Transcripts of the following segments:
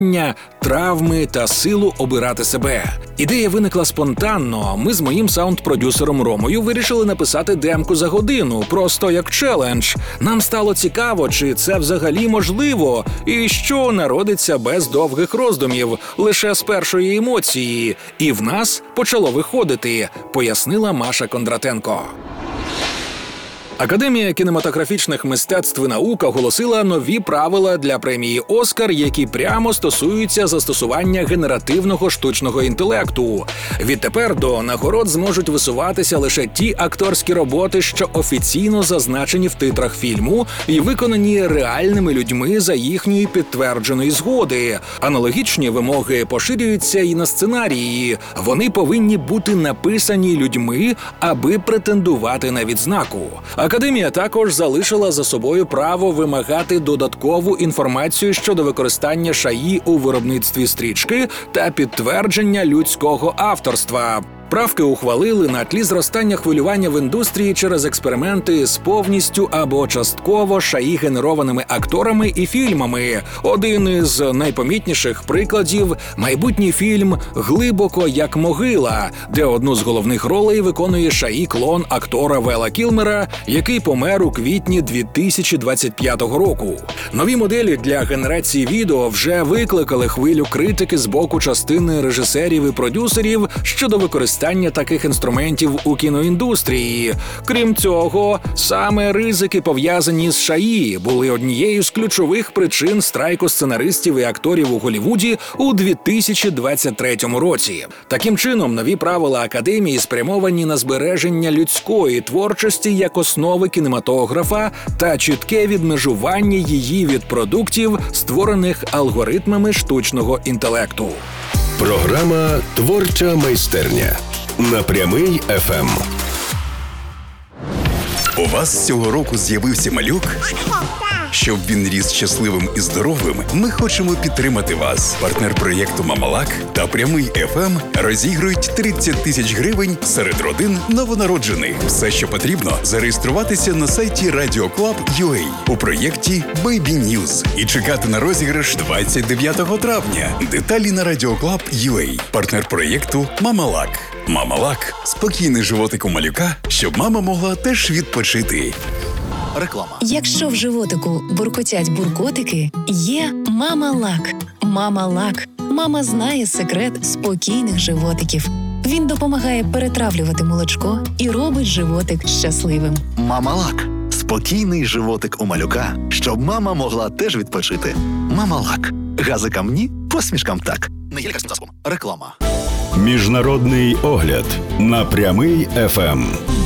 травми та силу обирати себе. Ідея виникла спонтанно. Ми з моїм саунд-продюсером Ромою вирішили написати демку за годину, просто як челендж. Нам стало цікаво, чи це взагалі можливо, і що народиться без довгих роздумів, лише з першої емоції. І в нас почало виходити, пояснила Маша Кондратенко. Академія кінематографічних мистецтв і наук оголосила нові правила для премії «Оскар», які прямо стосуються застосування генеративного штучного інтелекту. Відтепер до нагород зможуть висуватися лише ті акторські роботи, що офіційно зазначені в титрах фільму і виконані реальними людьми за їхньої підтвердженої згоди. Аналогічні вимоги поширюються і на сценарії. Вони повинні бути написані людьми, аби претендувати на відзнаку. Академія також залишила за собою право вимагати додаткову інформацію щодо використання ШАІ у виробництві стрічки та підтвердження людського авторства. Правки ухвалили на тлі зростання хвилювання в індустрії через експерименти з повністю або частково ШАІ-генерованими акторами і фільмами. Один із найпомітніших прикладів – майбутній фільм «Глибоко як могила», де одну з головних ролей виконує ШАІ-клон актора Вела Кілмера, який помер у квітні 2025 року. Нові моделі для генерації відео вже викликали хвилю критики з боку частини режисерів і продюсерів щодо використання таких інструментів у кіноіндустрії. Крім цього, саме ризики, пов'язані з ШАІ, були однією з ключових причин страйку сценаристів і акторів у Голлівуді у 2023 році. Таким чином, нові правила Академії спрямовані на збереження людської творчості як основи кінематографа та чітке відмежування її від продуктів, створених алгоритмами штучного інтелекту. Програма «Творча майстерня» на Прямий ФМ. У вас цього року з'явився малюк? Щоб він ріс щасливим і здоровим, ми хочемо підтримати вас. Партнер проєкту «Мамалак» та Прямий ФМ розігрують 30 тисяч гривень серед родин новонароджених. Все, що потрібно, зареєструватися на сайті RadioClub.ua у проєкті Baby News і чекати на розіграш 29 травня. Деталі на RadioClub.ua. Партнер проєкту «Мамалак». «Мамалак» – спокійний животик у малюка, щоб мама могла теж відпочити. Реклама. Якщо в животику буркотять буркотики, є «Мамалак». «Мамалак». Мама знає секрет спокійних животиків. Він допомагає перетравлювати молочко і робить животик щасливим. «Мамалак» – спокійний животик у малюка, щоб мама могла теж відпочити. «Мамалак». Газикам ні, посмішкам так. Не є лікарським засобом. Реклама. Міжнародний огляд на Прямий ФМ.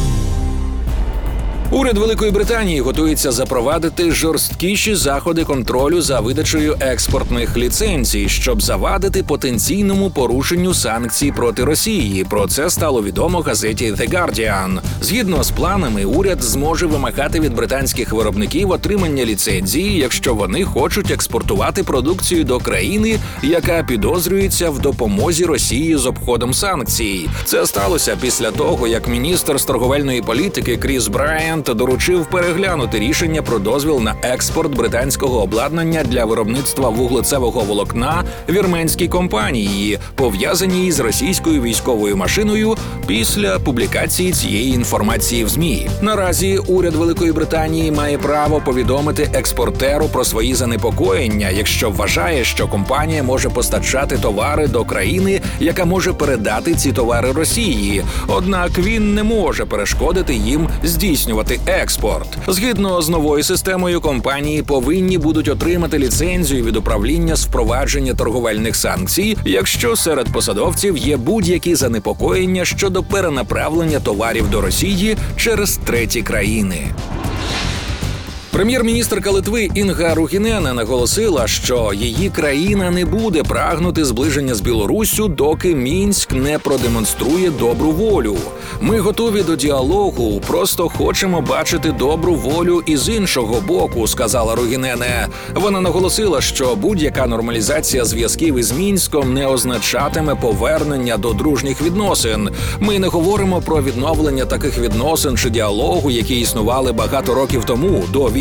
Уряд Великої Британії готується запровадити жорсткіші заходи контролю за видачею експортних ліцензій, щоб завадити потенційному порушенню санкцій проти Росії. Про це стало відомо газеті The Guardian. Згідно з планами, уряд зможе вимагати від британських виробників отримання ліцензії, якщо вони хочуть експортувати продукцію до країни, яка підозрюється в допомозі Росії з обходом санкцій. Це сталося після того, як міністр з торговельної політики Кріс Брайант доручив переглянути рішення про дозвіл на експорт британського обладнання для виробництва вуглецевого волокна вірменській компанії, пов'язаній з російською військовою машиною, після публікації цієї інформації в ЗМІ. Наразі уряд Великої Британії має право повідомити експортеру про свої занепокоєння, якщо вважає, що компанія може постачати товари до країни, яка може передати ці товари Росії. Однак він не може перешкодити їм здійснювати експорт. Згідно з новою системою, компанії повинні будуть отримати ліцензію від управління з впровадження торговельних санкцій, якщо серед посадовців є будь-які занепокоєння щодо перенаправлення товарів до Росії через треті країни. Прем'єр-міністрка Литви Інга Ругінена наголосила, що її країна не буде прагнути зближення з Білоруссю, доки Мінськ не продемонструє добру волю. Ми готові до діалогу, просто хочемо бачити добру волю і з іншого боку, сказала Ругінене. Вона наголосила, що будь-яка нормалізація зв'язків із Мінськом не означатиме повернення до дружніх відносин. Ми не говоримо про відновлення таких відносин чи діалогу, які існували багато років тому, до війни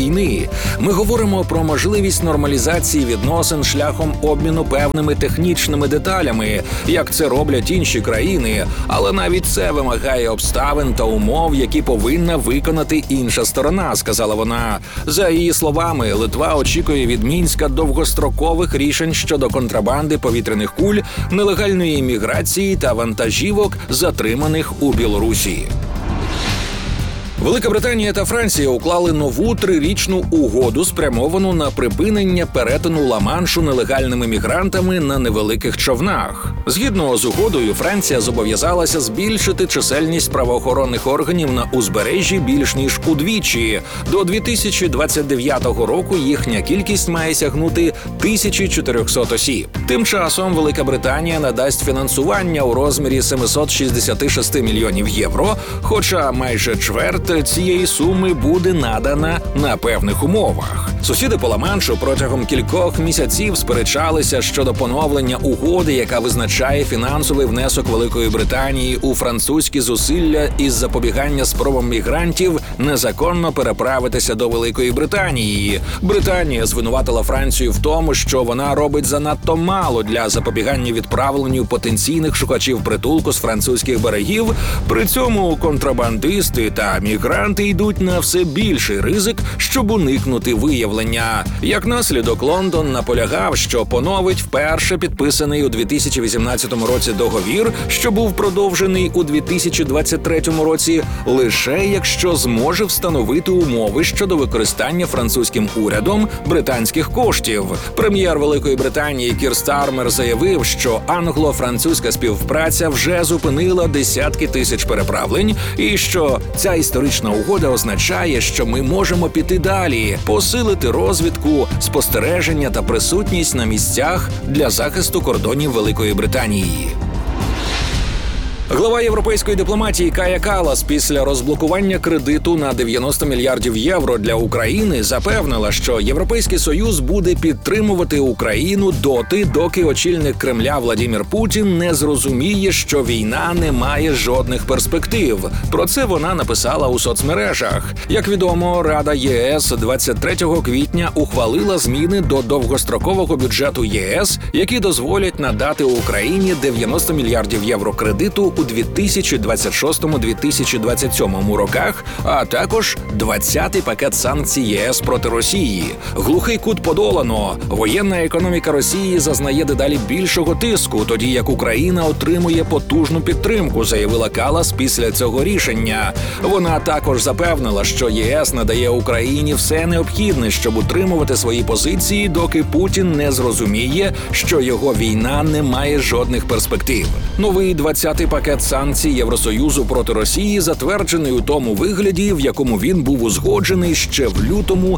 війни. Ми говоримо про можливість нормалізації відносин шляхом обміну певними технічними деталями, як це роблять інші країни, але навіть це вимагає обставин та умов, які повинна виконати інша сторона, сказала вона. За її словами, Литва очікує від Мінська довгострокових рішень щодо контрабанди повітряних куль, нелегальної імміграції та вантажівок, затриманих у Білорусі. Велика Британія та Франція уклали нову 3-річну угоду, спрямовану на припинення перетину Ла-Маншу нелегальними мігрантами на невеликих човнах. Згідно з угодою, Франція зобов'язалася збільшити чисельність правоохоронних органів на узбережжі більш ніж удвічі. До 2029 року їхня кількість має сягнути 1400 осіб. Тим часом Велика Британія надасть фінансування у розмірі 766 мільйонів євро, хоча майже чверть цієї суми буде надана на певних умовах. Сусіди по Ла-Маншу протягом кількох місяців сперечалися щодо поновлення угоди, яка визначає фінансовий внесок Великої Британії у французькі зусилля із запобігання спробам мігрантів незаконно переправитися до Великої Британії. Британія звинуватила Францію в тому, що вона робить занадто мало для запобігання відправленню потенційних шукачів притулку з французьких берегів. При цьому контрабандисти та мігранти йдуть на все більший ризик, щоб уникнути виявлення. Як наслідок, Лондон наполягав, що поновить вперше підписаний у 2018 році договір, що був продовжений у 2023 році, лише якщо зможе встановити умови щодо використання французьким урядом британських коштів. Прем'єр Великої Британії Кір Стармер заявив, що англо-французька співпраця вже зупинила десятки тисяч переправлень і що ця історична угода означає, що ми можемо піти далі, посилити розвідку, спостереження та присутність на місцях для захисту кордонів Великої Британії. Глава європейської дипломатії Кая Каллас після розблокування кредиту на 90 мільярдів євро для України запевнила, що Європейський Союз буде підтримувати Україну доти, доки очільник Кремля Владимир Путін не зрозуміє, що війна не має жодних перспектив. Про це вона написала у соцмережах. Як відомо, Рада ЄС 23 квітня ухвалила зміни до довгострокового бюджету єС, які дозволять надати Україні 90 мільярдів євро кредиту у 2026-2027 роках, а також 20-й пакет санкцій ЄС проти Росії. Глухий кут подолано. Воєнна економіка Росії зазнає дедалі більшого тиску, тоді як Україна отримує потужну підтримку, заявила Каллас після цього рішення. Вона також запевнила, що єС надає Україні все необхідне, щоб утримувати свої позиції, доки Путін не зрозуміє, що його війна не має жодних перспектив. Новий 20-й пакет санкцій Євросоюзу проти Росії затверджений у тому вигляді, в якому він був узгоджений ще в лютому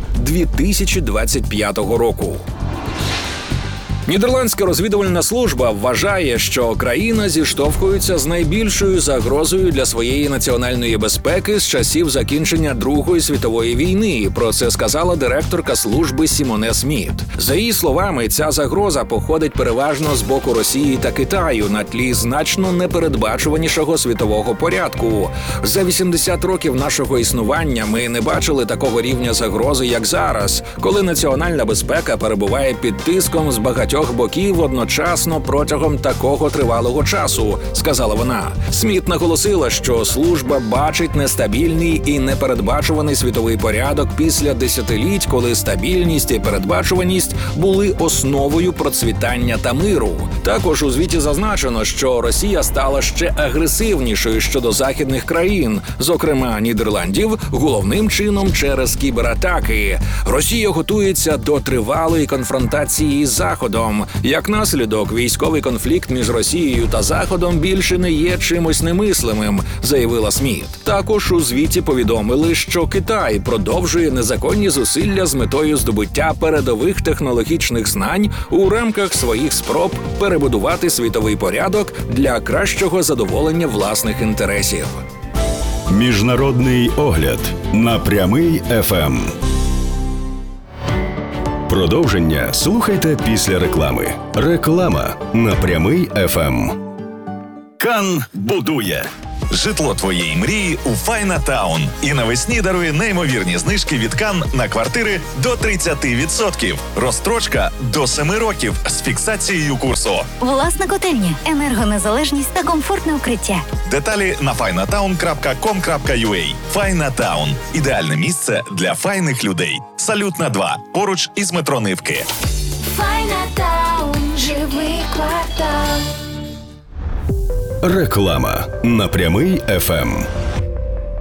2025 року. Нідерландська розвідувальна служба вважає, що країна зіштовхується з найбільшою загрозою для своєї національної безпеки з часів закінчення Другої світової війни. Про це сказала директорка служби Сімоне Сміт. За її словами, ця загроза походить переважно з боку Росії та Китаю на тлі значно непередбачуванішого світового порядку. За 80 років нашого існування ми не бачили такого рівня загрози, як зараз, коли національна безпека перебуває під тиском з багатьох боків одночасно протягом такого тривалого часу, сказала вона. Сміт наголосила, що служба бачить нестабільний і непередбачуваний світовий порядок після десятиліть, коли стабільність і передбачуваність були основою процвітання та миру. Також у звіті зазначено, що Росія стала ще агресивнішою щодо західних країн, зокрема Нідерландів, головним чином через кібератаки. Росія готується до тривалої конфронтації з Заходом. Як наслідок, військовий конфлікт між Росією та Заходом більше не є чимось немислимим, заявила Сміт. Також у звіті повідомили, що Китай продовжує незаконні зусилля з метою здобуття передових технологічних знань у рамках своїх спроб перебудувати світовий порядок для кращого задоволення власних інтересів. Міжнародний огляд на Прямий ФМ. Продовження слухайте після реклами. Реклама на Прямий ФМ. Кан будує. Житло твоєї мрії у Файна Таун. І навесні дарує неймовірні знижки від Кан на квартири до 30%. Розстрочка до 7 років з фіксацією курсу. Власна котельня, енергонезалежність та комфортне укриття. Деталі на finatown.com.ua. Файна Таун – ідеальне місце для файних людей. Салютна 2. Поруч із метро Нивки. Файна Таун, живий квартал. Реклама на прямий ФМ.